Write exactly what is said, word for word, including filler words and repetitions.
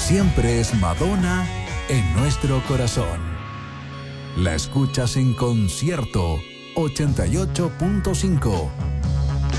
siempre es Madonna en nuestro corazón. La escuchas en Concierto ochenta y ocho punto cinco.